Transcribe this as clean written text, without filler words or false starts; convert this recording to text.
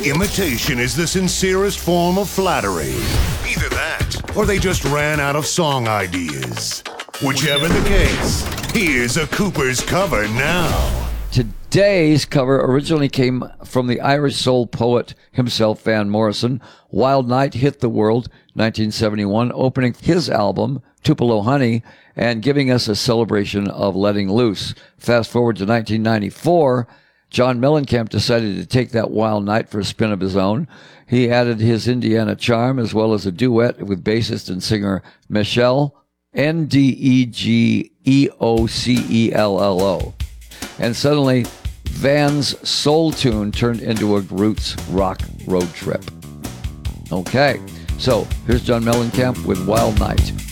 Imitation is the sincerest form of flattery. Either that, or they just ran out of song ideas. Whichever the case, here's a Cooper's cover now. Today's cover originally came from the Irish soul poet himself, Van Morrison. Wild Night hit the world, 1971, opening his album, Tupelo Honey, and giving us a celebration of letting loose. Fast forward to 1994, John Mellencamp decided to take that Wild Night for a spin of his own. He added his Indiana charm as well as a duet with bassist and singer Michelle Ndegeocelllo. And suddenly, Van's soul tune turned into a roots rock road trip. Okay, so here's John Mellencamp with Wild Night.